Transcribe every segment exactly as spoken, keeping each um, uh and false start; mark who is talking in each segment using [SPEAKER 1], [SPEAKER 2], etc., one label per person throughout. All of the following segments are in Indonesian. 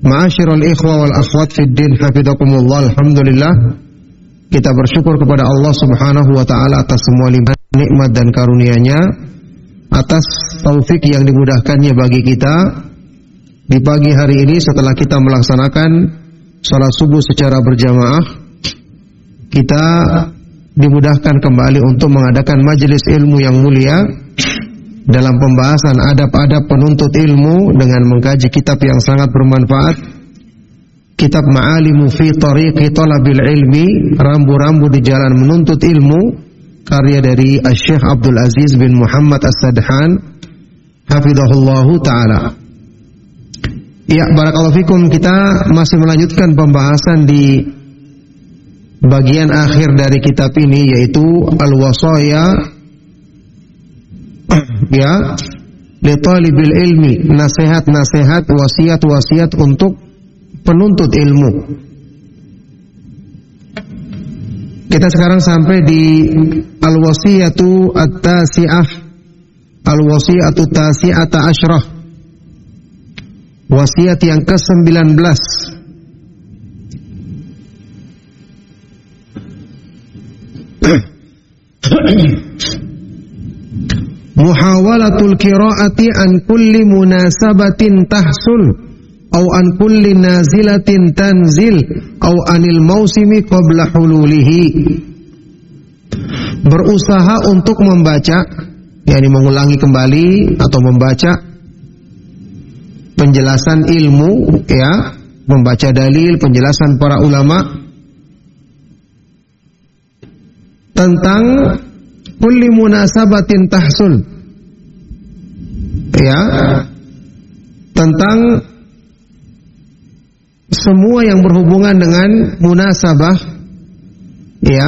[SPEAKER 1] Ma'asyiral ikhwa wal akhwat fid din, hafizakumullah. Alhamdulillah, kita bersyukur kepada Allah Subhanahu wa taala atas semua limpahan nikmat dan karunia-Nya, atas taufik yang dimudahkannya bagi kita di pagi hari ini setelah kita melaksanakan salat subuh secara berjamaah. Kita dimudahkan kembali untuk mengadakan majelis ilmu yang mulia dalam pembahasan adab-adab penuntut ilmu dengan mengkaji kitab yang sangat bermanfaat, kitab Ma'alimu fi Tariqi Talabil Ilmi, rambu-rambu di jalan menuntut ilmu, karya dari Syekh Abdul Aziz bin Muhammad As-Sadhan, hafizahullahu ta'ala. Ya, barakallahu fikum, kita masih melanjutkan pembahasan di bagian akhir dari kitab ini, yaitu Al-Wasaya ya li talibil ilmi, nasihat-nasihat, wasiat-wasiat untuk penuntut ilmu. Kita sekarang sampai di Al-Wasiyatu At-Tasi'ah, Al-Wasiyatu Tasi'ata Asyrah, wasiat yang ke sembilan belas. Muhawalatul qiraati an kulli munasabatin tahsul au an kulli nazilatin tanzil au anil mausimi qabla hululihi. Berusaha untuk membaca, yakni mengulangi kembali atau membaca penjelasan ilmu, ya, membaca dalil, penjelasan para ulama tentang kulli munasabatin tahsul, ya, tentang semua yang berhubungan dengan munasabah, ya,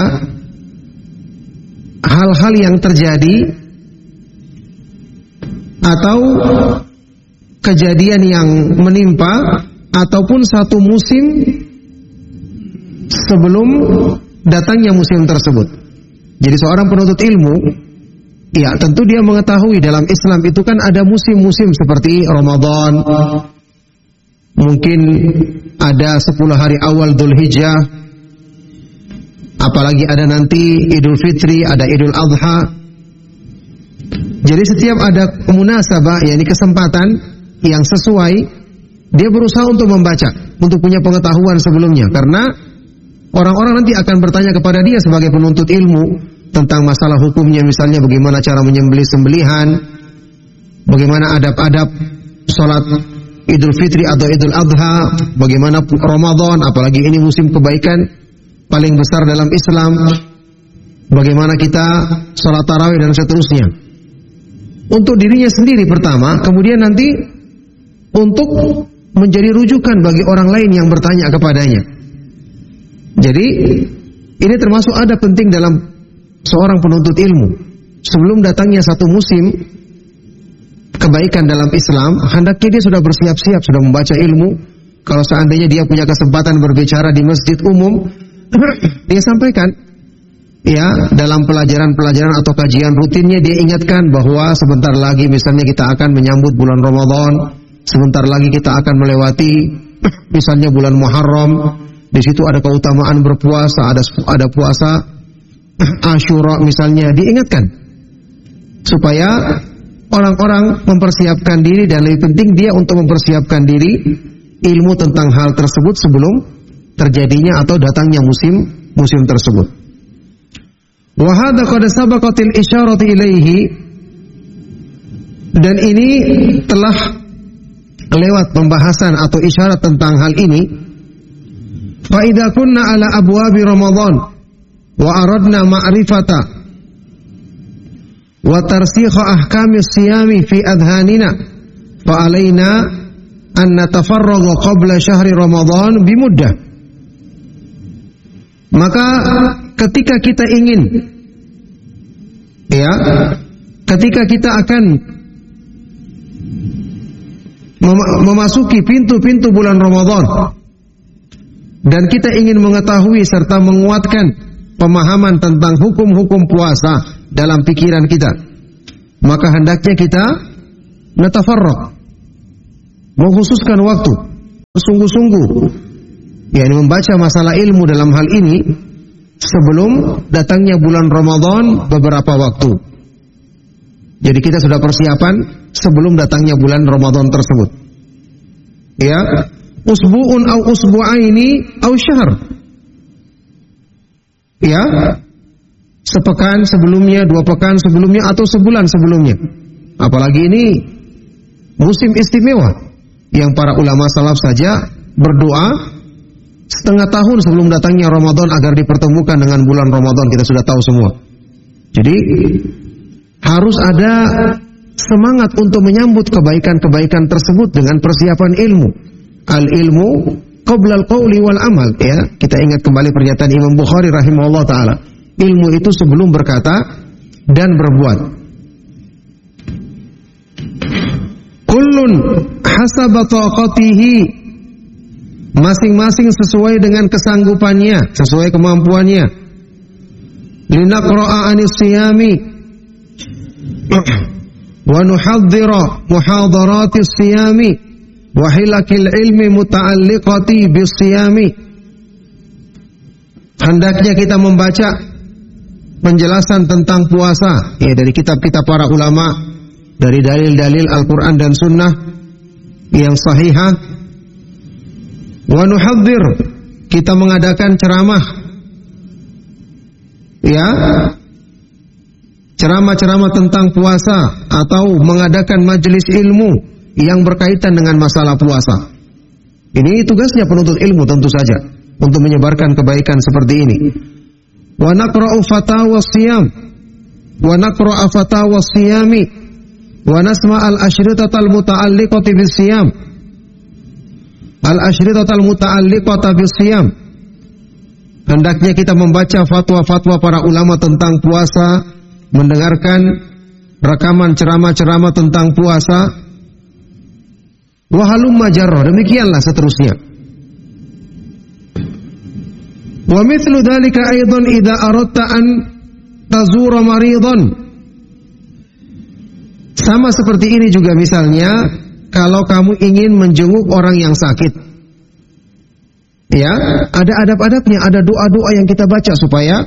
[SPEAKER 1] hal-hal yang terjadi atau kejadian yang menimpa ataupun satu musim sebelum datangnya musim tersebut. Jadi seorang penuntut ilmu, ya, tentu dia mengetahui dalam Islam itu kan ada musim-musim seperti Ramadan, mungkin ada sepuluh hari awal Dzulhijjah, apalagi ada nanti Idul Fitri, ada Idul Adha. Jadi setiap ada munasabah, yakni kesempatan yang sesuai, dia berusaha untuk membaca, untuk punya pengetahuan sebelumnya, karena orang-orang nanti akan bertanya kepada dia sebagai penuntut ilmu tentang masalah hukumnya, misalnya bagaimana cara menyembelih sembelihan, bagaimana adab-adab salat Idul Fitri atau Idul Adha, bagaimana Ramadan, apalagi ini musim kebaikan paling besar dalam Islam, bagaimana kita salat tarawih dan seterusnya. Untuk dirinya sendiri pertama, kemudian nanti untuk menjadi rujukan bagi orang lain yang bertanya kepadanya. Jadi ini termasuk ada penting dalam seorang penuntut ilmu. Sebelum datangnya satu musim kebaikan dalam Islam, hendaknya dia sudah bersiap-siap, sudah membaca ilmu. Kalau seandainya dia punya kesempatan berbicara di masjid umum, dia sampaikan, ya, dalam pelajaran-pelajaran atau kajian rutinnya dia ingatkan bahwa sebentar lagi misalnya kita akan menyambut bulan Ramadan, sebentar lagi kita akan melewati misalnya bulan Muharram. Di situ ada keutamaan berpuasa, ada ada puasa Asyura misalnya, diingatkan supaya orang-orang mempersiapkan diri, dan lebih penting dia untuk mempersiapkan diri ilmu tentang hal tersebut sebelum terjadinya atau datangnya musim musim tersebut. Wa hadza qad sabaqatil isyaratu ilaihi, dan ini telah lewat pembahasan atau isyarat tentang hal ini. Fa idza kunna ala abwabi Ramadan wa aradna ma'rifata wa tarsikha ahkami siyami fi adhanina fa alaina an natafarraga qabla syahri Ramadan bimuddah. Maka ketika kita ingin, ya, ketika kita akan mem- memasuki pintu-pintu bulan Ramadan dan kita ingin mengetahui serta menguatkan pemahaman tentang hukum-hukum puasa dalam pikiran kita, maka hendaknya kita natafarraq, mengkhususkan waktu sungguh-sungguh, yakni membaca masalah ilmu dalam hal ini sebelum datangnya bulan Ramadan beberapa waktu. Jadi kita sudah persiapan sebelum datangnya bulan Ramadan tersebut. Ya, usbu'un au usbu'aini au syahr. Ya, sepekan sebelumnya, dua pekan sebelumnya, atau sebulan sebelumnya. Apalagi ini musim istimewa yang para ulama salaf saja berdoa setengah tahun sebelum datangnya Ramadan agar dipertemukan dengan bulan Ramadan. Kita sudah tahu semua. Jadi harus ada semangat untuk menyambut kebaikan-kebaikan tersebut dengan persiapan ilmu. Al-ilmu qabla al-qawli wal amal, ya. Kita ingat kembali pernyataan Imam Bukhari rahimahullah taala. Ilmu itu sebelum berkata dan berbuat. Kullun hasaba taqatihi, masing-masing sesuai dengan kesanggupannya, sesuai kemampuannya. Linaqra'a anis siyami wa nuhadhdhira muhadaratis siyami wa hilakil ilmi muta'alliqati bis siyami. Hendaknya kita membaca penjelasan tentang puasa, ya, dari kitab-kitab para ulama, dari dalil-dalil Al-Quran dan Sunnah yang sahihah. Wa nuhadhdhir, kita mengadakan ceramah, ya, ceramah-ceramah tentang puasa, atau mengadakan majelis ilmu yang berkaitan dengan masalah puasa. Ini tugasnya penuntut ilmu tentu saja, untuk menyebarkan kebaikan seperti ini. Wa naqra'u fatawa siyam, wa naqra'u fatawa siyami, wa nasma' al-ashritatal muta'alliqati bis siyam. Al-ashritatal muta'alliqati bis siyam. Hendaknya kita membaca fatwa-fatwa para ulama tentang puasa, mendengarkan rekaman ceramah-ceramah tentang puasa. Wa halumma jarrah, demikianlah seterusnya. Wa mithlu dhalika aidan idza aradta an tazura maridan. Sama seperti ini juga misalnya kalau kamu ingin menjenguk orang yang sakit. Ya, ada adab-adabnya, ada doa-doa yang kita baca supaya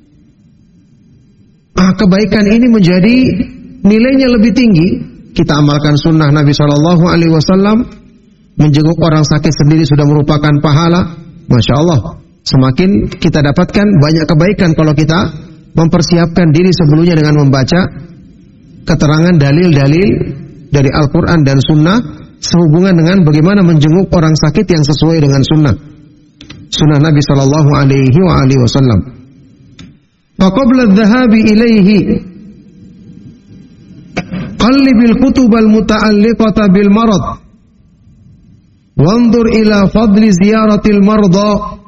[SPEAKER 1] ah, kebaikan ini menjadi nilainya lebih tinggi. Kita amalkan sunnah Nabi shallallahu alaihi wasallam, menjenguk orang sakit sendiri sudah merupakan pahala. Masya Allah, semakin kita dapatkan banyak kebaikan kalau kita mempersiapkan diri sebelumnya dengan membaca keterangan dalil-dalil dari Al-Quran dan Sunnah sehubungan dengan bagaimana menjenguk orang sakit yang sesuai dengan Sunnah Sunnah Nabi Sallallahu Alaihi Wasallam. Faqabla dhahabi ilaihi qallibil kutubal muta'alliqata bil marad wanzur ila fadli ziyaratil marda.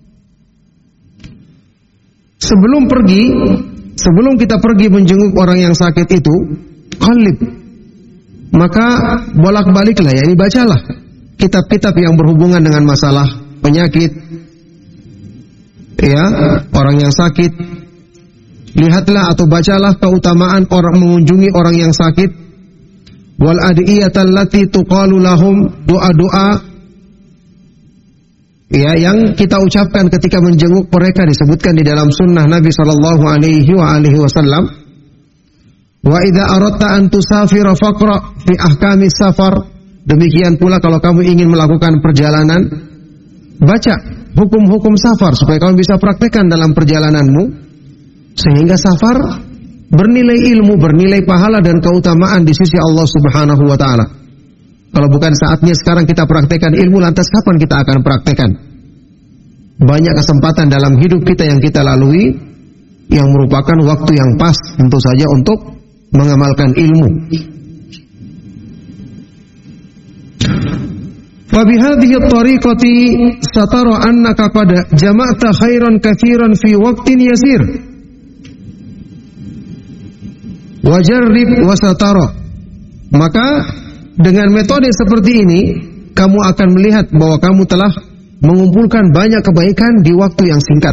[SPEAKER 1] Sebelum pergi, sebelum kita pergi menjenguk orang yang sakit itu, qallib, maka bolak-baliklah, ya, ini bacalah kitab-kitab yang berhubungan dengan masalah penyakit, ya, orang yang sakit. Lihatlah atau bacalah keutamaan orang mengunjungi orang yang sakit. Wal adiyatan lati tuqalu lahum, doa-doa, ya, yang kita ucapkan ketika menjenguk mereka disebutkan di dalam sunnah Nabi sallallahu alaihi wa alihi wasallam. Wa idza aradta an tusafira faqra fi ahkamis safar. Demikian pula kalau kamu ingin melakukan perjalanan, baca hukum-hukum safar supaya kamu bisa praktekkan dalam perjalananmu, sehingga safar bernilai ilmu, bernilai pahala dan keutamaan di sisi Allah Subhanahu wa taala. Kalau bukan saatnya sekarang kita praktekkan ilmu, lantas kapan kita akan praktekkan? Banyak kesempatan dalam hidup kita yang kita lalui yang merupakan waktu yang pas tentu saja untuk mengamalkan ilmu. Fa bihadhihi at-tariqati satara annaka qad jama'ta khairan katsiran fi waqtin yasir. Wajarrib wasatara. Maka dengan metode seperti ini kamu akan melihat bahwa kamu telah mengumpulkan banyak kebaikan di waktu yang singkat.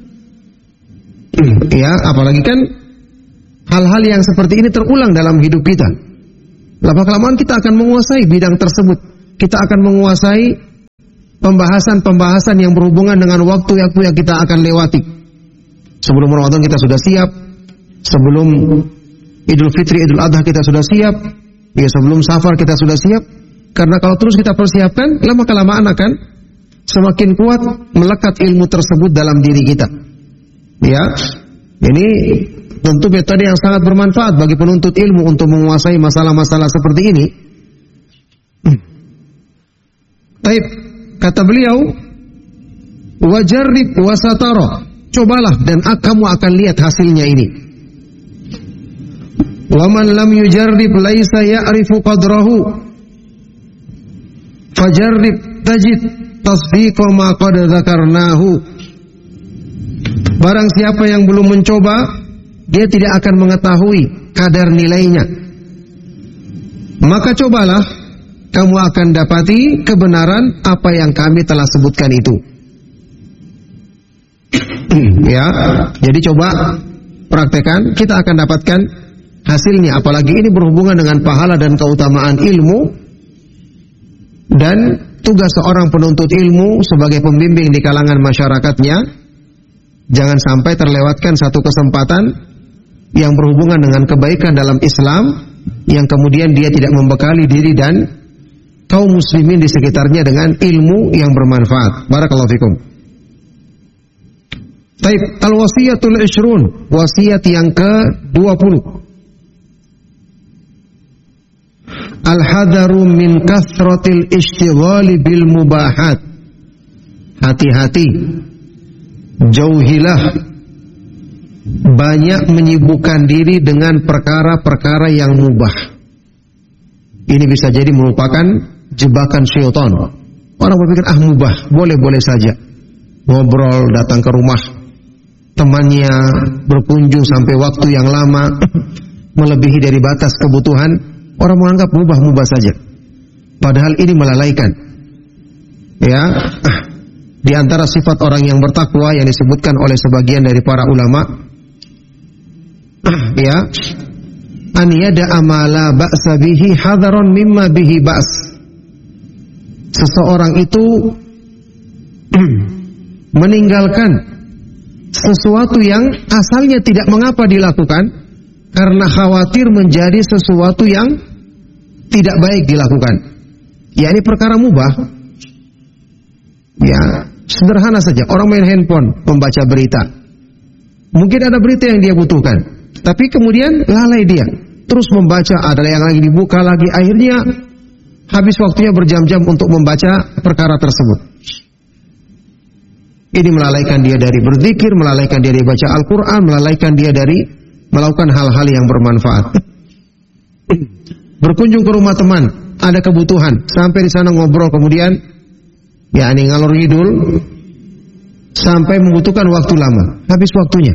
[SPEAKER 1] Ya, apalagi kan hal-hal yang seperti ini terulang dalam hidup kita. Lama kelamaan kita akan menguasai bidang tersebut. Kita akan menguasai pembahasan-pembahasan yang berhubungan dengan waktu-waktu yang kita akan lewati. Sebelum Ramadan kita sudah siap, sebelum Idul Fitri, Idul Adha kita sudah siap, ya sebelum Safar kita sudah siap. Karena kalau terus kita persiapkan, lama-kelamaan akan semakin kuat melekat ilmu tersebut dalam diri kita. Ya, ini tentu metode yang sangat bermanfaat bagi penuntut ilmu untuk menguasai masalah-masalah seperti ini. Baik, kata beliau, wajarrib wasatara, cobalah dan kamu akan lihat hasilnya ini. Wa man lam yujarrib laisa ya'rifu qadrahu, fajarrib tajid tasdiqa ma qad dzakarnahu. Barang siapa yang belum mencoba, dia tidak akan mengetahui kadar nilainya. Maka cobalah, kamu akan dapati kebenaran apa yang kami telah sebutkan itu. Ya, jadi coba praktekkan, kita akan dapatkan hasilnya. Apalagi ini berhubungan dengan pahala dan keutamaan ilmu, dan tugas seorang penuntut ilmu sebagai pembimbing di kalangan masyarakatnya, jangan sampai terlewatkan satu kesempatan yang berhubungan dengan kebaikan dalam Islam, yang kemudian dia tidak membekali diri dan kaum muslimin di sekitarnya dengan ilmu yang bermanfaat. Barakallahu fikum. Taib, al-wasiyatul ishrun, wasiat yang ke dua puluh. Al-hadaru min kathratil ishtighali bil mubahat. Hati-hati, jauhilah banyak menyibukkan diri dengan perkara-perkara yang mubah. Ini bisa jadi merupakan jebakan syaitan. Orang berpikir, ah mubah, boleh-boleh saja. Ngobrol, datang ke rumah temannya, berkunjung sampai waktu yang lama, melebihi dari batas kebutuhan. Orang menganggap mubah-mubah saja. Padahal ini melalaikan. Ya, di antara sifat orang yang bertakwa yang disebutkan oleh sebagian dari para ulama, ya, an yada amala ba'sa bihi hadaron mimma bihi ba's. Seseorang itu meninggalkan sesuatu yang asalnya tidak mengapa dilakukan karena khawatir menjadi sesuatu yang tidak baik dilakukan. Ya, ini perkara mubah. Ya, sederhana saja. Orang main handphone, membaca berita. Mungkin ada berita yang dia butuhkan, tapi kemudian lalai dia, terus membaca, ada yang lagi dibuka lagi, akhirnya habis waktunya berjam-jam untuk membaca perkara tersebut. Ini melalaikan dia dari berzikir, melalaikan dia dari baca Al-Quran, melalaikan dia dari melakukan hal-hal yang bermanfaat. Berkunjung ke rumah teman, ada kebutuhan, sampai di sana ngobrol, kemudian ya ini ngalor ngidul sampai membutuhkan waktu lama, habis waktunya.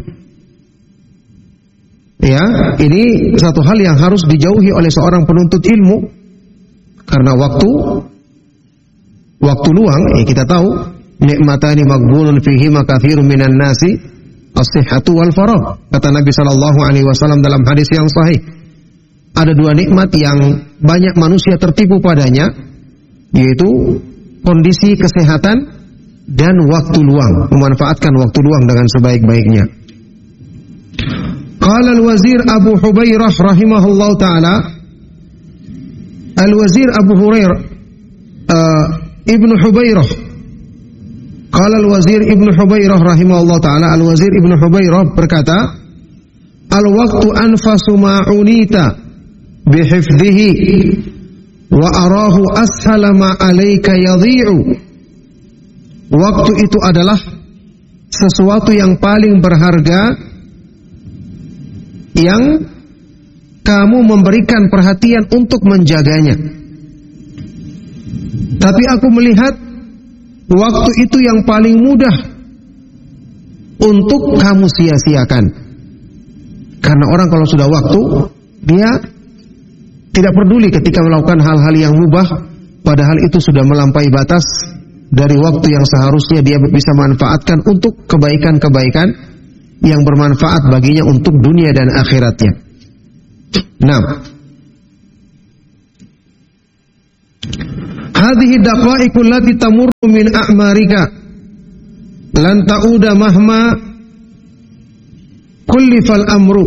[SPEAKER 1] Ya, ini satu hal yang harus dijauhi oleh seorang penuntut ilmu, karena waktu waktu luang, ya kita tahu nikmatani maghbunun fihima katsirun minan nasi as-sihhatu wal faragh. Kata Nabi sallallahu alaihi wasallam dalam hadis yang sahih, ada dua nikmat yang banyak manusia tertipu padanya, yaitu kondisi kesehatan dan waktu luang, memanfaatkan waktu luang dengan sebaik-baiknya. Qala al-wazir Abu Hubairah rahimahullah ta'ala, al-wazir Abu Hurairah uh, Ibnu Hubairah, qala al-wazir Ibnu Hubairah rahimahullah ta'ala, al-wazir Ibnu Hubairah berkata, al-waqtu anfasu ma'unita bihifdhihi wa arahu ashala ma alayka yadhi'u. Waktu itu adalah sesuatu yang paling berharga yang kamu memberikan perhatian untuk menjaganya. Tapi aku melihat waktu itu yang paling mudah untuk kamu sia-siakan. Karena orang kalau sudah waktu, dia tidak peduli ketika melakukan hal-hal yang mubah, padahal itu sudah melampaui batas dari waktu yang seharusnya dia bisa manfaatkan untuk kebaikan-kebaikan yang bermanfaat baginya untuk dunia dan akhiratnya. Nah, hadhihi daqa'iqul lati tamurru min a'marika lan ta'uda mahma kullifal amru.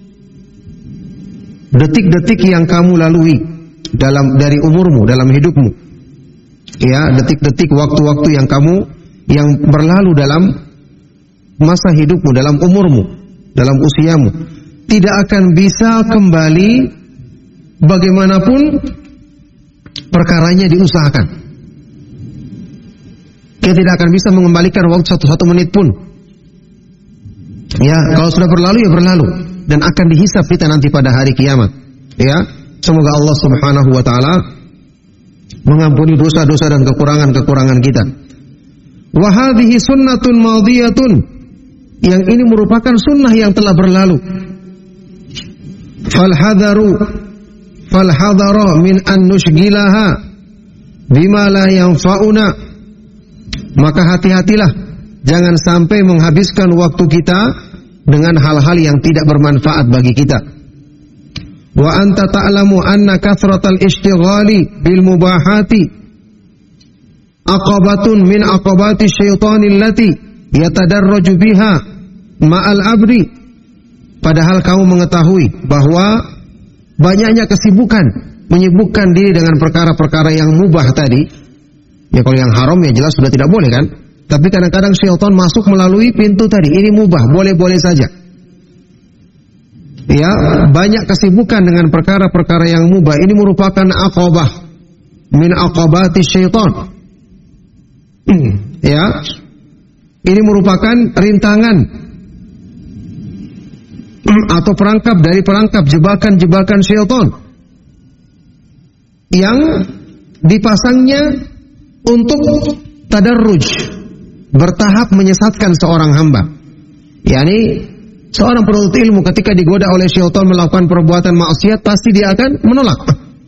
[SPEAKER 1] Detik-detik yang kamu lalui dalam dari umurmu, dalam hidupmu, ya, detik-detik waktu-waktu yang kamu yang berlalu dalam masa hidupmu, dalam umurmu, dalam usiamu, tidak akan bisa kembali bagaimanapun perkaranya diusahakan. Dia tidak akan bisa mengembalikan waktu satu-satu menit pun. Ya, kalau sudah berlalu ya berlalu, dan akan dihisab kita nanti pada hari kiamat. Ya, semoga Allah Subhanahu wa taala mengampuni dosa-dosa dan kekurangan-kekurangan kita. Wa hadhihi sunnatun madhiyatun, yang ini merupakan sunnah yang telah berlalu. Fal hadaru fal hadara min an nushgilaha bima la yanfa'una, maka hati-hatilah jangan sampai menghabiskan waktu kita dengan hal-hal yang tidak bermanfaat bagi kita. Wa anta ta'lamu anna kathratal ishtighali bil mubahati aqabatun min aqabati syaitani allati yatadarraju biha ma'al abri. Padahal kamu mengetahui bahwa banyaknya kesibukan menyibukkan diri dengan perkara-perkara yang mubah tadi. Ya, kalau yang haram ya jelas sudah tidak boleh kan? Tapi kadang-kadang syaitan masuk melalui pintu tadi. Ini mubah, boleh-boleh saja. Ya, banyak kesibukan dengan perkara-perkara yang mubah. Ini merupakan aqabah min aqabati syaitan. Ya, ini merupakan rintangan atau perangkap dari perangkap jebakan-jebakan syaitan yang dipasangnya untuk tadarruj, bertahap menyesatkan seorang hamba. Yani seorang penuntut ilmu ketika digoda oleh syaitan melakukan perbuatan maksiat, pasti dia akan menolak.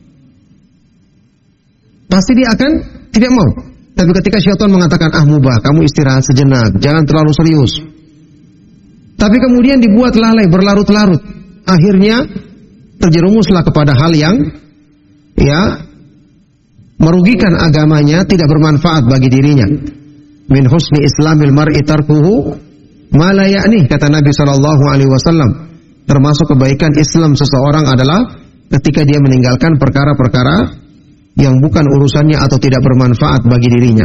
[SPEAKER 1] Pasti dia akan tidak mau. Tapi ketika syaitan mengatakan, ah mubah, kamu istirahat sejenak, jangan terlalu serius. Tapi kemudian dibuat lalai, berlarut-larut. Akhirnya terjerumuslah kepada hal yang ya merugikan agamanya, tidak bermanfaat bagi dirinya. Min husni islamil mar'i tarkuhu ma la ya'ni, kata Nabi sallallahu alaihi wasallam. Termasuk kebaikan Islam seseorang adalah ketika dia meninggalkan perkara-perkara yang bukan urusannya atau tidak bermanfaat bagi dirinya.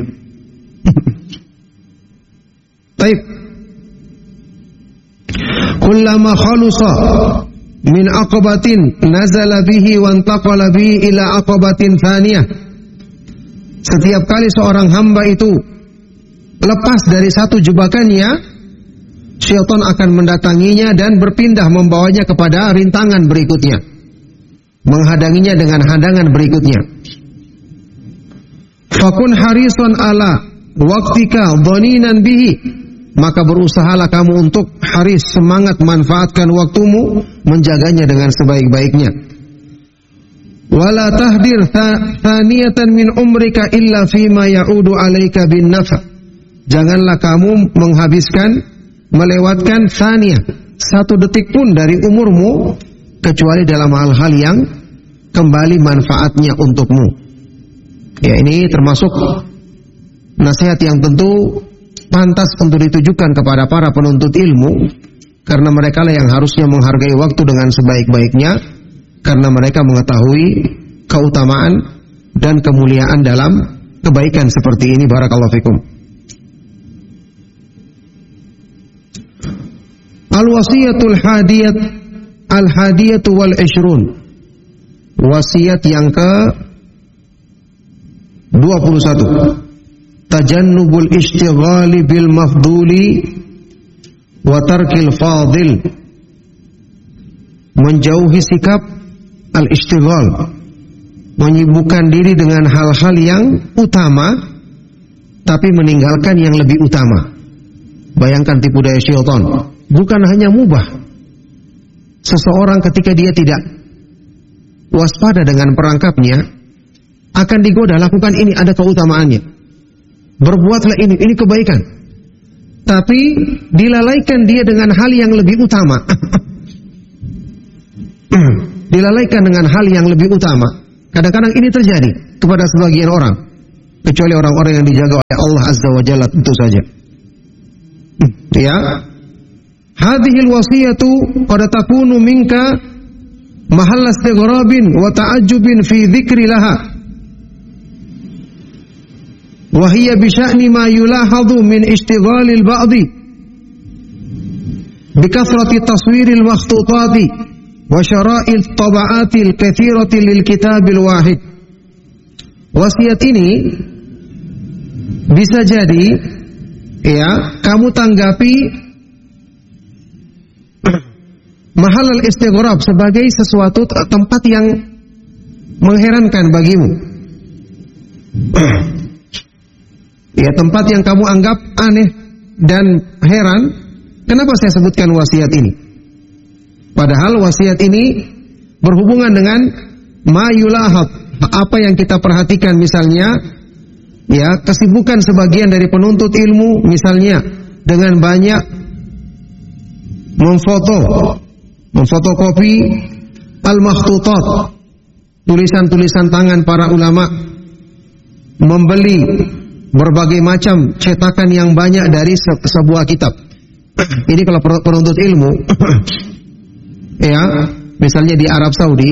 [SPEAKER 1] Baik. Kullama khalusa min aqabatin nazala bihi wa intaqala bihi ila aqabatin thaniyah. Setiap kali seorang hamba itu lepas dari satu jebakannya, syaitan akan mendatanginya dan berpindah membawanya kepada rintangan berikutnya, menghadanginya dengan hadangan berikutnya. Fakun harisan ala waktika dhaninan bihi, maka berusahalah kamu untuk haris, semangat manfaatkan waktumu, menjaganya dengan sebaik-baiknya. Wala tahdir thaniyatan min umrika illa fima ya'udu alaika bin nafa. Janganlah kamu menghabiskan, melewatkan thaniyah, satu detik pun dari umurmu, kecuali dalam hal-hal yang kembali manfaatnya untukmu. Ya, ini termasuk nasihat yang tentu pantas untuk ditujukan kepada para penuntut ilmu, karena mereka lah yang harusnya menghargai waktu dengan sebaik-baiknya, karena mereka mengetahui keutamaan dan kemuliaan dalam kebaikan seperti ini. Barakallahu fikum. Al-wasiyatul hadiyat al-hadiyatu wal ishrun. Wasiat yang ke dua puluh satu. Tajannubul ishtighali bil mafduli wa tarkil fadil. Menjauhi sikap al-ishtighal, menyibukkan diri dengan hal-hal yang utama tapi meninggalkan yang lebih utama. Bayangkan tipu daya syaitan. Bukan hanya mubah. Seseorang ketika dia tidak waspada dengan perangkapnya, akan digoda, lakukan ini, ada keutamaannya. Berbuatlah ini, ini kebaikan. Tapi dilalaikan dia dengan hal yang lebih utama. Dilalaikan dengan hal yang lebih utama. Kadang-kadang ini terjadi. kepada sebagian orang, kecuali orang-orang yang dijaga oleh Allah Azza wa Jalla tentu saja. Ya, hadhil wasiyatu qad takunu minka mahalla istighrabin wa ta'ajjubin fi dzikri laha, wa hiya bi sya'ni ma yulahadhu min ishtighalil ba'di bi kathrati taswiril makhtutati wa syara'il taba'atil katsirati lil kitabil wahid. Wasiat ini bisa jadi, ya, kamu tanggapi mahal al-istighrab sebagai sesuatu tempat yang mengherankan bagimu. Ya, tempat yang kamu anggap aneh dan heran. Kenapa saya sebutkan wasiat ini? Padahal wasiat ini berhubungan dengan ma yulahad, apa yang kita perhatikan, misalnya ya, kesibukan sebagian dari penuntut ilmu misalnya dengan banyak memfoto, memfotokopi al-makhtutat, tulisan-tulisan tangan para ulama, membeli berbagai macam cetakan yang banyak dari se sebuah kitab. Ini kalau penuntut ilmu ya, misalnya di Arab Saudi,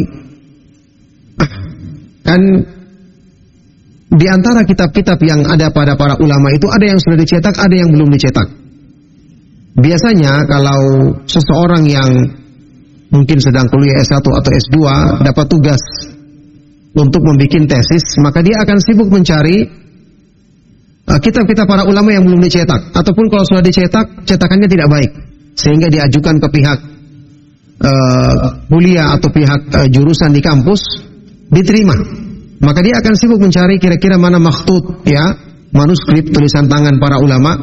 [SPEAKER 1] kan di antara kitab-kitab yang ada pada para ulama itu ada yang sudah dicetak, ada yang belum dicetak. Biasanya kalau seseorang yang mungkin sedang kuliah S satu atau S dua dapat tugas untuk membuat tesis, maka dia akan sibuk mencari kitab-kitab uh, para ulama yang belum dicetak, ataupun kalau sudah dicetak, cetakannya tidak baik, sehingga diajukan ke pihak uh, kuliah atau pihak uh, jurusan di kampus, diterima. Maka dia akan sibuk mencari kira-kira mana makhtut, ya, manuskrip tulisan tangan para ulama.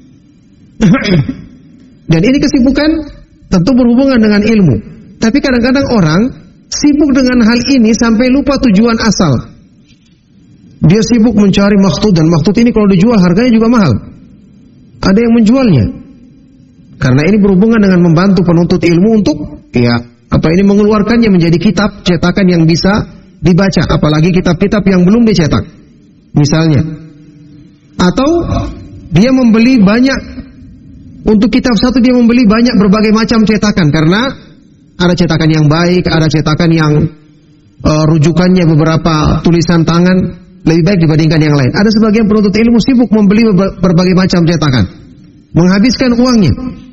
[SPEAKER 1] Dan ini kesibukan tentu berhubungan dengan ilmu. Tapi kadang-kadang orang sibuk dengan hal ini sampai lupa tujuan asal. Dia sibuk mencari makhtut, dan makhtut ini kalau dijual harganya juga mahal. Ada yang menjualnya. Karena ini berhubungan dengan membantu penuntut ilmu untuk, ya, apa ini, mengeluarkannya menjadi kitab cetakan yang bisa dibaca, apalagi kitab-kitab yang belum dicetak misalnya. Atau dia membeli banyak, untuk kitab satu dia membeli banyak berbagai macam cetakan, karena ada cetakan yang baik, ada cetakan yang uh, rujukannya beberapa tulisan tangan lebih baik dibandingkan yang lain. Ada sebagian penuntut ilmu sibuk membeli berbagai macam cetakan, menghabiskan uangnya.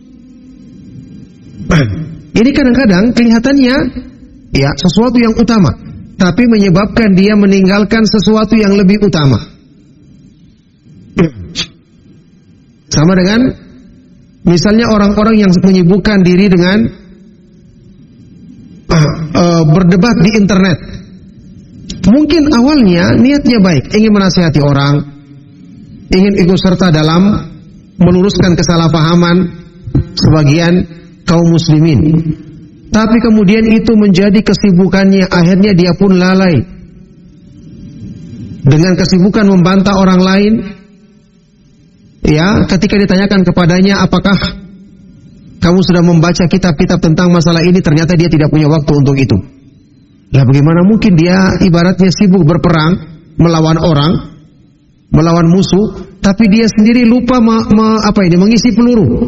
[SPEAKER 1] Ini kadang-kadang kelihatannya, ya, sesuatu yang utama, tapi menyebabkan dia meninggalkan sesuatu yang lebih utama. Sama dengan misalnya orang-orang yang menyibukkan diri dengan uh, uh, berdebat di internet. Mungkin awalnya niatnya baik, ingin menasihati orang, ingin ikut serta dalam meluruskan kesalahpahaman sebagian kaum muslimin. Tapi kemudian itu menjadi kesibukannya, akhirnya dia pun lalai dengan kesibukan membantah orang lain. Ya, ketika ditanyakan kepadanya, apakah kamu sudah membaca kitab-kitab tentang masalah ini, ternyata dia tidak punya waktu untuk itu. Lah, bagaimana mungkin dia ibaratnya sibuk berperang melawan orang, melawan musuh, tapi dia sendiri lupa me, me, apa ini, mengisi peluru.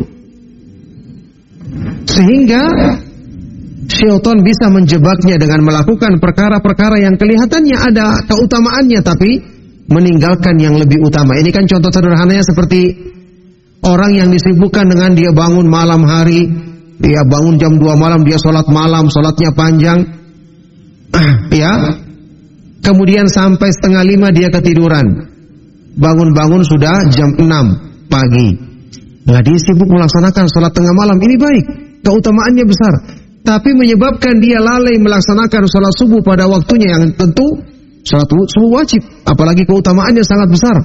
[SPEAKER 1] Sehingga syaitan bisa menjebaknya dengan melakukan perkara-perkara yang kelihatannya ada keutamaannya, tapi meninggalkan yang lebih utama. Ini kan contoh sederhananya seperti orang yang disibukkan dengan dia bangun malam hari, dia bangun jam dua malam, dia sholat malam, sholatnya panjang, ya, kemudian sampai setengah lima dia ketiduran, bangun-bangun sudah jam enam pagi. Nah, dia sibuk melaksanakan sholat tengah malam, ini baik, keutamaannya besar, tapi menyebabkan dia lalai melaksanakan sholat subuh pada waktunya, yang tentu sholat subuh wajib, apalagi keutamaannya sangat besar.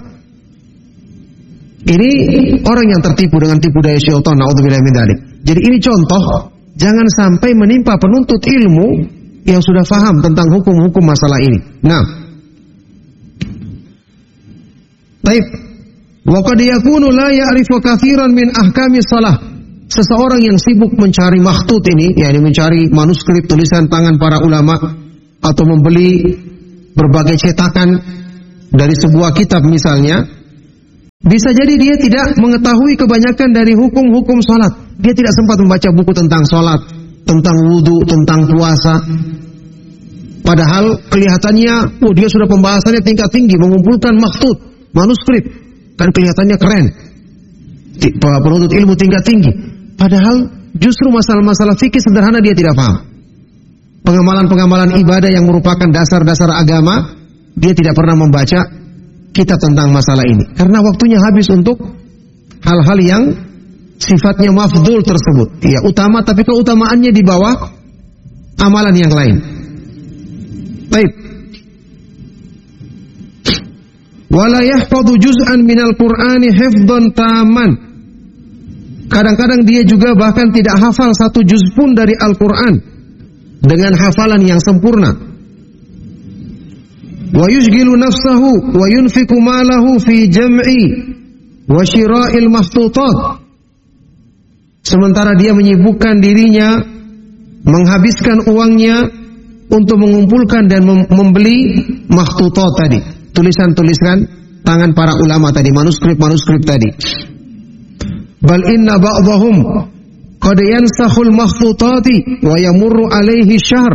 [SPEAKER 1] Ini orang yang tertipu dengan tipu daya syaitan, naudzubillah min dzalik. Jadi ini contoh, jangan sampai menimpa penuntut ilmu yang sudah faham tentang hukum-hukum masalah ini. Nah, baik. Wa qad yakunu la ya'rifu katsiran min ahkamis shalah. Seseorang yang sibuk mencari makhtut ini, yakni mencari manuskrip tulisan tangan para ulama, atau membeli berbagai cetakan dari sebuah kitab misalnya, bisa jadi dia tidak mengetahui kebanyakan dari hukum-hukum sholat. Dia tidak sempat membaca buku tentang sholat, tentang wudhu, tentang puasa. Padahal kelihatannya, oh dia sudah pembahasannya tingkat tinggi, mengumpulkan makhtut, manuskrip, kan kelihatannya keren, penuntut ilmu tingkat tinggi. Padahal justru masalah-masalah fikih sederhana dia tidak paham. Pengamalan-pengamalan ibadah yang merupakan dasar-dasar agama, dia tidak pernah membaca kitab tentang masalah ini. Karena waktunya habis untuk hal-hal yang sifatnya mafdhul tersebut. Ya, utama tapi keutamaannya di bawah amalan yang lain. Baik. Wala yahfadhu juz'an minal Qur'ani hifdhan taman. Kadang-kadang dia juga bahkan tidak hafal satu juz pun dari Al-Qur'an dengan hafalan yang sempurna. Wa yushghilu nafsahu wa yunfiqu malahu fi jam'i wa syira'il mahtutat. Sementara dia menyibukkan dirinya, menghabiskan uangnya untuk mengumpulkan dan membeli makhtutat tadi, tulisan-tulisan tangan para ulama tadi, manuskrip-manuskrip tadi. Bal inna ba'dahum qad yansakhul makhtutati wa yamurru alaihi syahr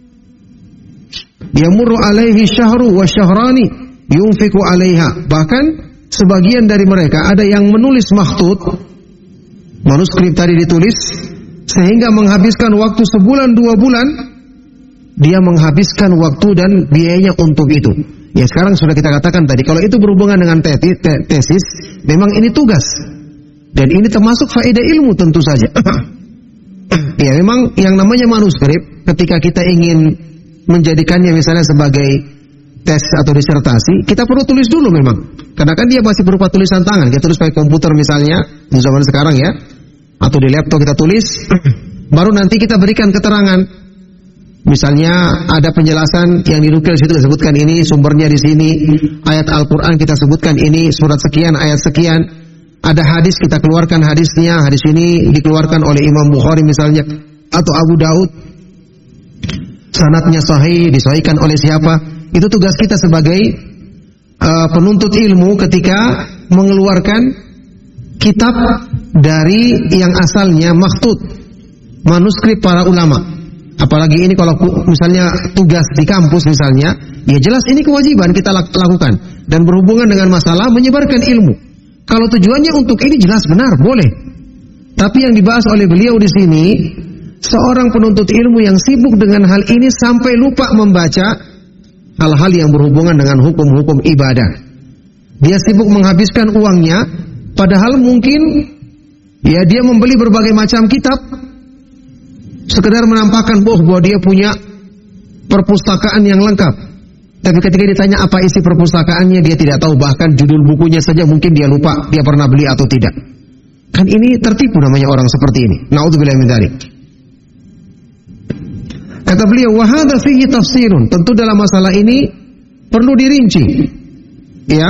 [SPEAKER 1] yamurru alaihi syahru wa syahrani yunfiqu alaiha. Bahkan sebagian dari mereka ada yang menulis makhtut, manuskrip tadi ditulis, sehingga menghabiskan waktu sebulan dua bulan, dia menghabiskan waktu dan biayanya untuk itu. Ya sekarang sudah kita katakan tadi, kalau itu berhubungan dengan tesis, memang ini tugas. Dan ini termasuk faedah ilmu tentu saja. Ya memang yang namanya manuskrip, ketika kita ingin menjadikannya misalnya sebagai tes atau disertasi, kita perlu tulis dulu memang. Karena kan dia masih berupa tulisan tangan, kita tulis pakai komputer misalnya, di zaman sekarang ya, atau di laptop kita tulis, baru nanti kita berikan keterangan. Misalnya ada penjelasan yang dinukil situ, disebutkan ini sumbernya di sini, ayat Al-Quran kita sebutkan ini, surat sekian, ayat sekian. Ada hadis kita keluarkan hadisnya, hadis ini dikeluarkan oleh Imam Bukhari misalnya, atau Abu Daud, sanadnya sahih, disahihkan oleh siapa. Itu tugas kita sebagai uh, penuntut ilmu ketika mengeluarkan kitab dari yang asalnya makhtut, manuskrip para ulama. Apalagi ini kalau misalnya tugas di kampus misalnya, ya jelas ini kewajiban kita lakukan dan berhubungan dengan masalah menyebarkan ilmu. Kalau tujuannya untuk ini jelas benar, boleh. Tapi yang dibahas oleh beliau di sini, seorang penuntut ilmu yang sibuk dengan hal ini sampai lupa membaca hal-hal yang berhubungan dengan hukum-hukum ibadah. Dia sibuk menghabiskan uangnya, padahal mungkin ya dia membeli berbagai macam kitab, sekedar menampakkan bahwa dia punya perpustakaan yang lengkap. Tapi ketika ditanya apa isi perpustakaannya, dia tidak tahu, bahkan judul bukunya saja mungkin dia lupa, dia pernah beli atau tidak. Kan ini tertipu namanya orang seperti ini. Na'udzubillah min dzalik. Kata beliau, wa hadza fihi tafsirun. Tentu dalam masalah ini perlu dirinci. Ya.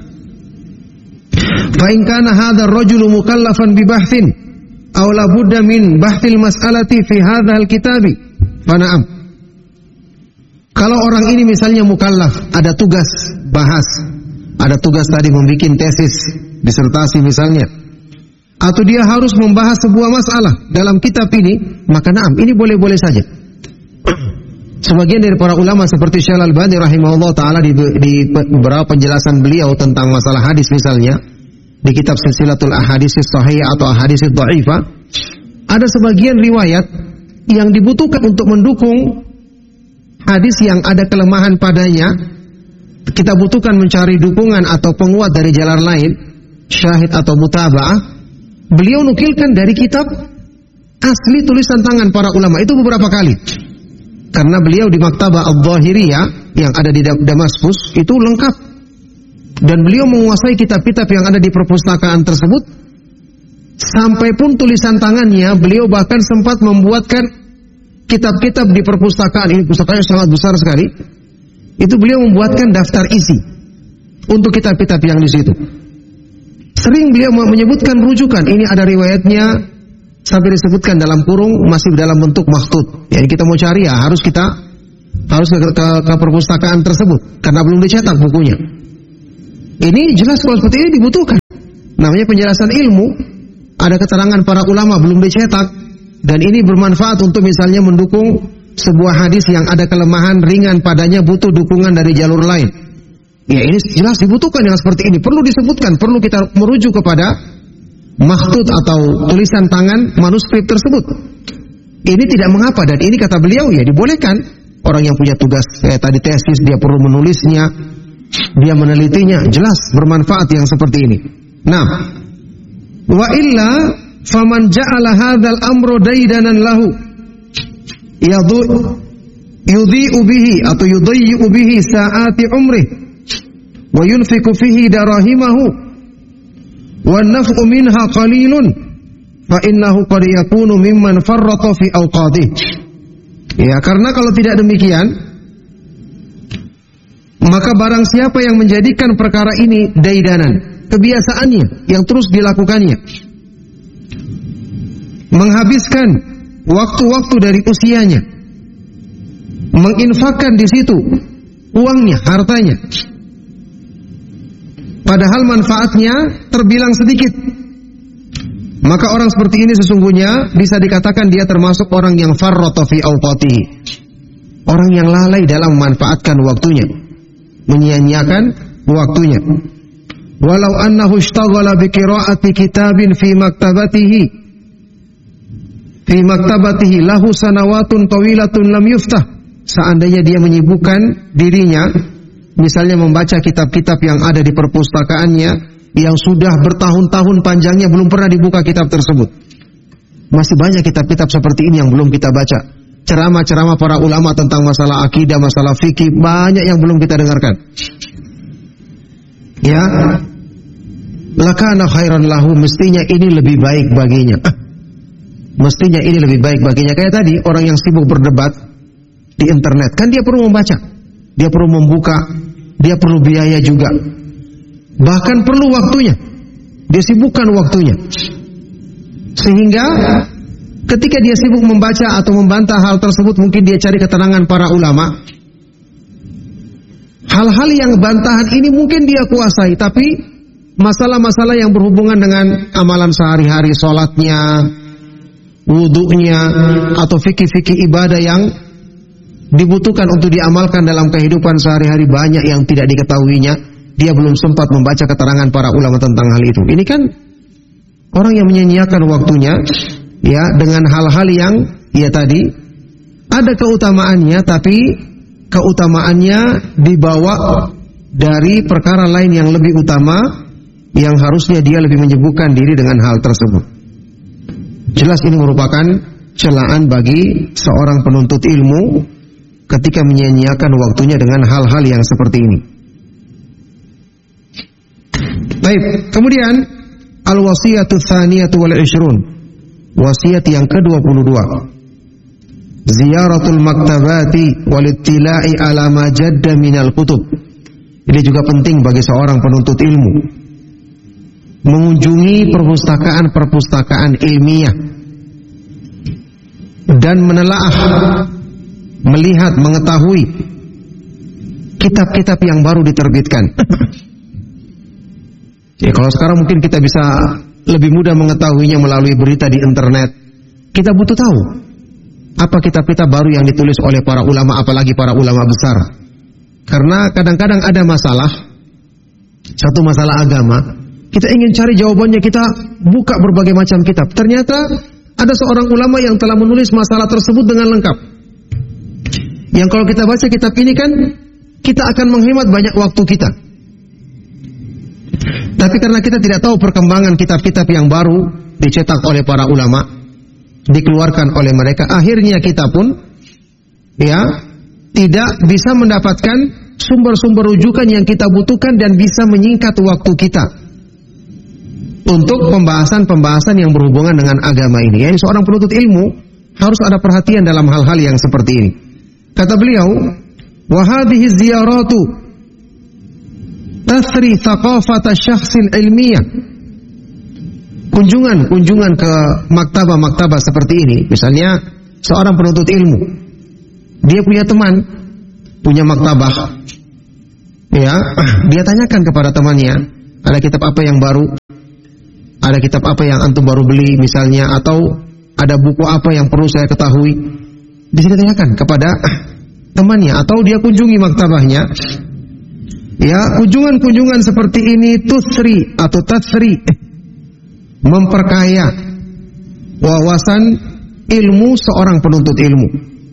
[SPEAKER 1] Fa in kana hadha ar-rajulu mukallafan bi bahthin aw la budda min bahthil mas'alati fi hadha al-kitabi. Fa na'am. Kalau orang ini misalnya mukallaf, ada tugas bahas, ada tugas tadi membuat tesis, disertasi misalnya, atau dia harus membahas sebuah masalah dalam kitab ini, maka naam, ini boleh-boleh saja. Sebagian dari para ulama seperti Syekh Al-Albani rahimahullah ta'ala di, di beberapa penjelasan beliau tentang masalah hadis misalnya, di kitab Silsilatul Ahaditsis Shahihah atau Ahaditsis Dha'ifah, ada sebagian riwayat yang dibutuhkan untuk mendukung hadis yang ada kelemahan padanya. Kita butuhkan mencari dukungan atau penguat dari jalan lain, syahid atau mutaba'ah. Beliau nukilkan dari kitab asli tulisan tangan para ulama itu beberapa kali. Karena beliau di Maktabah Al-Zahiriyah yang ada di Damaskus itu lengkap. Dan beliau menguasai kitab-kitab yang ada di perpustakaan tersebut. Sampai pun tulisan tangannya, beliau bahkan sempat membuatkan kitab-kitab di perpustakaan ini, pustakaannya sangat besar sekali. Itu beliau membuatkan daftar isi untuk kitab-kitab yang di situ. Sering beliau menyebutkan rujukan, ini ada riwayatnya sampai disebutkan dalam kurung masih dalam bentuk makhtut. Jadi kita mau cari ya harus kita harus ke, ke, ke perpustakaan tersebut karena belum dicetak bukunya. Ini jelas kalau seperti ini dibutuhkan. Namanya penjelasan ilmu, ada keterangan para ulama belum dicetak, dan ini bermanfaat untuk misalnya mendukung sebuah hadis yang ada kelemahan ringan padanya, butuh dukungan dari jalur lain. Ya ini jelas dibutuhkan yang seperti ini, perlu disebutkan, perlu kita merujuk kepada makhtut atau tulisan tangan manuskrip tersebut. Ini tidak mengapa, dan ini kata beliau ya dibolehkan. Orang yang punya tugas kayak tadi tesis, dia perlu menulisnya, dia menelitinya, jelas bermanfaat yang seperti ini. Nah, wa illa faman ja'ala hadzal amru daidanan lahu yadhu yudhi'u bihi atau yudhi'u bihi sa'ati umri wa yunfiqu fihi darahimahu wan naf'u minha qalilun fa innahu qad yakunu mimman farrata fi awqatih. Ya, karena kalau tidak demikian, maka barang siapa yang menjadikan perkara ini daidanan, kebiasaannya yang terus dilakukannya, menghabiskan waktu-waktu dari usianya, menginfakkan di situ uangnya, hartanya, padahal manfaatnya terbilang sedikit, maka orang seperti ini sesungguhnya bisa dikatakan dia termasuk orang yang farrata fi awqatihi, orang yang lalai dalam memanfaatkan waktunya, menyia-nyiakan waktunya. Walau annahu ishtaghala bi qira'ati kitabin fi maktabatihi fi maktabatihi lahu sanawatun tawilatun lam yuftah. Seandainya dia menyibukkan dirinya misalnya membaca kitab-kitab yang ada di perpustakaannya yang sudah bertahun-tahun panjangnya belum pernah dibuka kitab tersebut. Masih banyak kitab-kitab seperti ini yang belum kita baca. Ceramah-ceramah para ulama tentang masalah akidah, masalah fikih, banyak yang belum kita dengarkan. Ya, lakana khairan lahu, mestinya ini lebih baik baginya. Mestinya ini lebih baik baginya. Kayak tadi orang yang sibuk berdebat di internet, kan dia perlu membaca, dia perlu membuka, dia perlu biaya juga, bahkan perlu waktunya, dia sibukkan waktunya, sehingga ketika dia sibuk membaca atau membantah hal tersebut, mungkin dia cari keterangan para ulama. Hal-hal yang bantahan ini mungkin dia kuasai, tapi masalah-masalah yang berhubungan dengan amalan sehari-hari, sholatnya, wudunya, atau fikih-fikih ibadah yang dibutuhkan untuk diamalkan dalam kehidupan sehari-hari, banyak yang tidak diketahuinya. Dia belum sempat membaca keterangan para ulama tentang hal itu. Ini kan orang yang menyia-nyiakan waktunya, ya, dengan hal-hal yang ya tadi ada keutamaannya, tapi keutamaannya dibawa dari perkara lain yang lebih utama, yang harusnya dia lebih menyibukkan diri dengan hal tersebut. Jelas ini merupakan celaan bagi seorang penuntut ilmu ketika menyia-nyiakan waktunya dengan hal-hal yang seperti ini. Baik, kemudian al-wasiyatu tsaniyatu wal ishrun, wasiat yang ke dua puluh dua, ziyaratul maktabati wal ittila'i ala ma jadda minal kutub. Ini juga penting bagi seorang penuntut ilmu, mengunjungi perpustakaan-perpustakaan ilmiah dan menelaah, melihat, mengetahui kitab-kitab yang baru diterbitkan. Ya, kalau sekarang mungkin kita bisa lebih mudah mengetahuinya melalui berita di internet. Kita butuh tahu apa kitab-kitab baru yang ditulis oleh para ulama, apalagi para ulama besar. Karena kadang-kadang ada masalah, satu masalah agama, kita ingin cari jawabannya, kita buka berbagai macam kitab. Ternyata ada seorang ulama yang telah menulis masalah tersebut dengan lengkap, yang kalau kita baca kitab ini kan kita akan menghemat banyak waktu kita. Tapi karena kita tidak tahu perkembangan kitab-kitab yang baru dicetak oleh para ulama, dikeluarkan oleh mereka, akhirnya kita pun ya tidak bisa mendapatkan sumber-sumber rujukan yang kita butuhkan dan bisa menyingkat waktu kita untuk pembahasan-pembahasan yang berhubungan dengan agama ini. Yani seorang penuntut ilmu harus ada perhatian dalam hal-hal yang seperti ini. Kata beliau, wa hadhihi ziyaratu tasri thaqafata syakhsin ilmiyah. Kunjungan-kunjungan ke maktabah-maktabah seperti ini, misalnya seorang penuntut ilmu, dia punya teman, punya maktabah, ya, dia tanyakan kepada temannya, ada kitab apa yang baru? Ada kitab apa yang antum baru beli misalnya, atau ada buku apa yang perlu saya ketahui? Bisa ditanyakan kepada temannya, atau dia kunjungi maktabahnya. Ya, kunjungan-kunjungan seperti ini tusri atau tatsri, memperkaya wawasan ilmu seorang penuntut ilmu.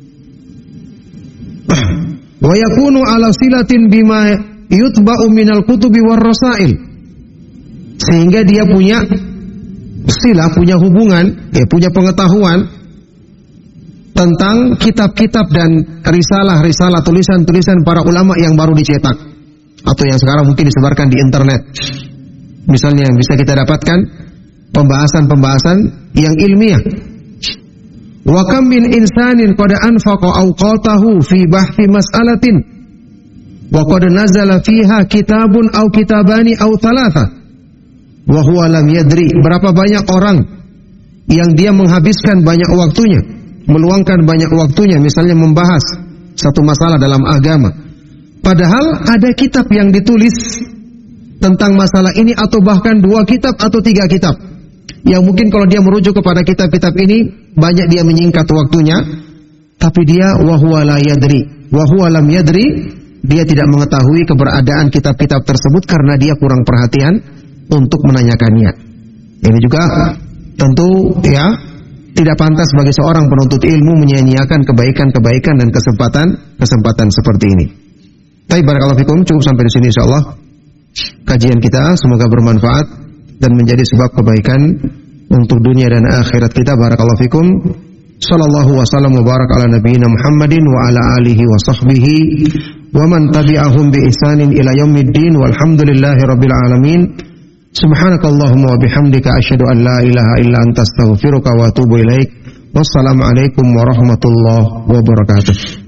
[SPEAKER 1] Wa yakunu ala silatin bima yutba'u minal kutubi war rasail, sehingga dia punya silah, punya hubungan, ya, punya pengetahuan tentang kitab-kitab dan risalah-risalah, tulisan-tulisan para ulama yang baru dicetak atau yang sekarang mungkin disebarkan di internet. Misalnya bisa kita dapatkan pembahasan-pembahasan yang ilmiah. Wa kam min insanin qad anfaqa awqatahu fi bahthi mas'alatin wa qad nazala fiha kitabun aw kitabani aw thalatha wa huwa lam yadri. Berapa banyak orang yang dia menghabiskan banyak waktunya, meluangkan banyak waktunya misalnya membahas satu masalah dalam agama, padahal ada kitab yang ditulis tentang masalah ini, atau bahkan dua kitab atau tiga kitab yang mungkin kalau dia merujuk kepada kitab-kitab ini banyak dia menyingkat waktunya, tapi dia wa huwa la yadri, wa huwa lam yadri, dia tidak mengetahui keberadaan kitab-kitab tersebut karena dia kurang perhatian untuk menanyakannya. Ini juga tentu ya tidak pantas bagi seorang penuntut ilmu menyia-nyiakan kebaikan-kebaikan dan kesempatan-kesempatan seperti ini. Baik, barakallahu fikum, cukup sampai di sini insyaallah kajian kita, semoga bermanfaat dan menjadi sebab kebaikan untuk dunia dan akhirat kita. Barakallahu fikum. Sallallahu wasallam wa barak ala nabiyyina Muhammadin wa ala alihi wa sahbihi wa man tabi'ahum bi ihsanin ila yaumiddin walhamdulillahi rabbil alamin. Subhanakallahumma wa bihamdika asyhadu an la ilaha illa anta astaghfiruka wa atubu ilaik. Wassalamu alaikum warahmatullahi wabarakatuh.